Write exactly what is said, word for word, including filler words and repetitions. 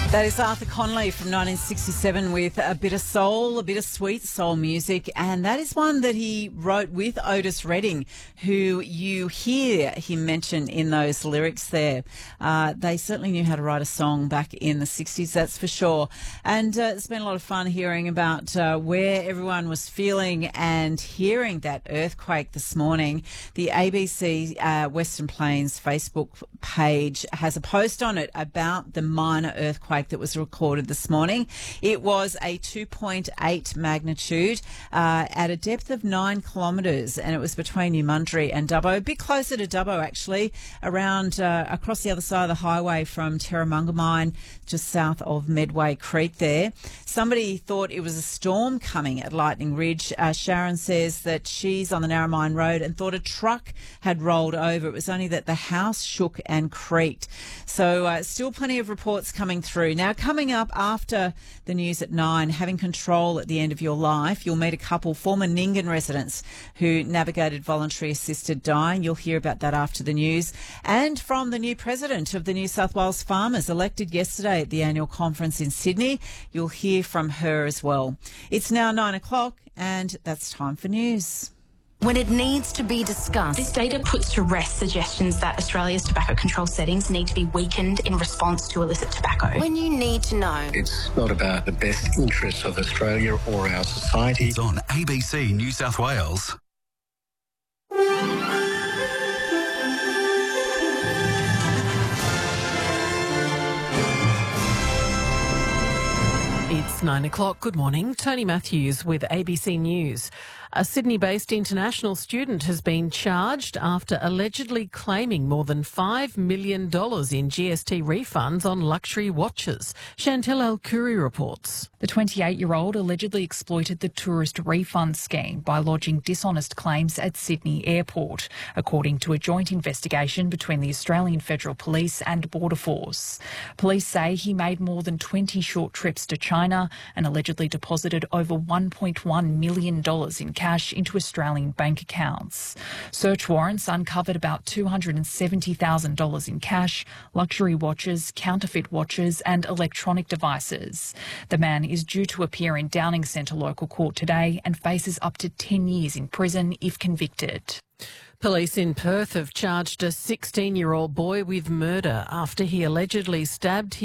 That is Arthur Conley from nineteen sixty-seven with a bit of soul, a bit of sweet soul music, and that is one that he wrote with Otis Redding, who you hear him mention in those lyrics there. Uh, they certainly knew how to write a song back in the sixties, that's for sure. And uh, it's been a lot of fun hearing about uh, where everyone was feeling and hearing that earthquake this morning. The A B C uh, Western Plains Facebook page has a post on it about the minor earthquake that was recorded this morning. It was a two point eight magnitude uh, at a depth of nine kilometres, and it was between Mundry and Dubbo, a bit closer to Dubbo actually, around uh, across the other side of the highway from Terramunga Mine, just south of Medway Creek there. Somebody thought it was a storm coming at Lightning Ridge. Uh, Sharon says that she's on the Narromine Road and thought a truck had rolled over. It was only that the house shook and creaked. So uh, still plenty of reports coming through. Now, coming up after the news at nine, having control at the end of your life, you'll meet a couple, former Nyngan residents who navigated voluntary assisted dying. You'll hear about that after the news. And from the new president of the New South Wales Farmers, elected yesterday at the annual conference in Sydney, you'll hear from her as well. It's now nine o'clock and that's time for news. When it needs to be discussed. This data puts to rest suggestions that Australia's tobacco control settings need to be weakened in response to illicit tobacco. When you need to know. It's not about the best interests of Australia or our society. It's on A B C New South Wales. It's nine o'clock. Good morning. Tony Matthews with A B C News. A Sydney-based international student has been charged after allegedly claiming more than five million dollars in G S T refunds on luxury watches. Chantel El-Khoury reports. The twenty-eight-year-old allegedly exploited the tourist refund scheme by lodging dishonest claims at Sydney Airport, according to a joint investigation between the Australian Federal Police and Border Force. Police say he made more than twenty short trips to China and allegedly deposited over one point one million dollars in cash into Australian bank accounts. Search warrants uncovered about two hundred seventy thousand dollars in cash, luxury watches, counterfeit watches and electronic devices. The man is due to appear in Downing Centre local court today and faces up to ten years in prison if convicted. Police in Perth have charged a sixteen-year-old boy with murder after he allegedly stabbed his